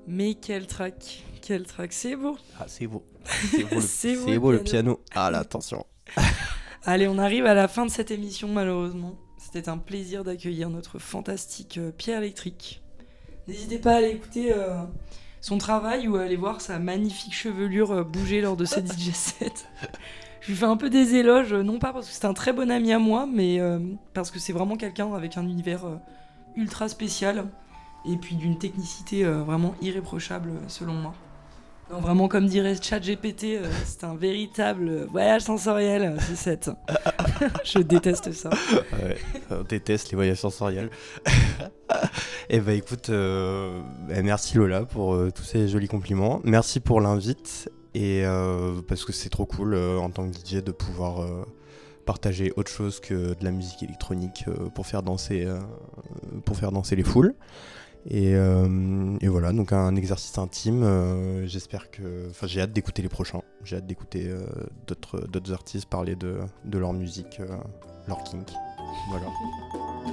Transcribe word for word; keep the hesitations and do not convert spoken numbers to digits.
Mais quel track, quel track, c'est beau. Ah, c'est beau. C'est beau, le, C'est beau, c'est le beau le piano. piano. Ah là, attention. Allez, on arrive à la fin de cette émission, malheureusement. C'était un plaisir d'accueillir notre fantastique euh, Pierre Électrique. N'hésitez pas à aller écouter euh, son travail ou à aller voir sa magnifique chevelure euh, bouger lors de ses D J sets. Je lui fais un peu des éloges, non pas parce que c'est un très bon ami à moi, mais euh, parce que c'est vraiment quelqu'un avec un univers euh, ultra spécial et puis d'une technicité euh, vraiment irréprochable euh, selon moi. Non, vraiment, comme dirait ChatGPT, euh, c'est un véritable voyage sensoriel, ce set. Je déteste ça. Ouais, on déteste les voyages sensoriels. Et bah écoute, euh, bah, merci Lola pour euh, tous ces jolis compliments. Merci pour l'invite. Et euh, parce que c'est trop cool euh, en tant que D J de pouvoir euh, partager autre chose que de la musique électronique euh, pour faire danser, euh, pour faire danser les foules. Et, euh, et voilà, donc un exercice intime. Euh, j'espère que, enfin, j'ai hâte d'écouter les prochains. J'ai hâte d'écouter euh, d'autres d'autres artistes parler de de leur musique, euh, leur kink. Voilà.